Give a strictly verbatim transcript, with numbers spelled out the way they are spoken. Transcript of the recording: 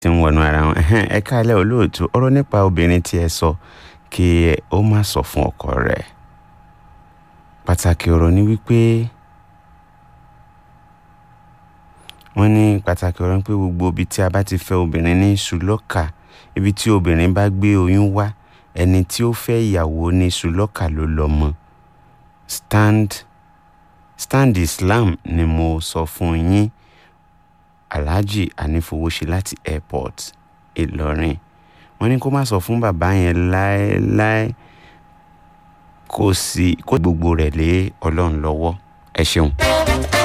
tí ń wọnú ara wọn. Ẹ káalẹ́ olóòtú, ọ̀rọ̀ nípa obìnrin tí ẹ sọ kí ó má sọ fún ọkọ rẹ̀. Pàtàkì ọ̀rọ̀ ni wípé wọ́n ní pàtàkì ọ̀rọ̀ ni pé gbogbo ibi tí a bá ti fẹ́ obìnrin ní ṣùlọ́kà, ibi tí obìnrin bá gbé oyún wá, ẹni tí ó fẹ́ ìyàwó ní ṣùlọ́kà ló lọ́mọ. Stand stand Islam ni mo sọ fún yín. Alhaji Anífowóṣe láti airport Ìlọrin. Wọ́n ní kó má sọ fún bàbá yẹn láéláé, kó sì kó gbogbo rẹ̀ lé Ọlọ́run lọ́wọ́. Ẹ ṣeun.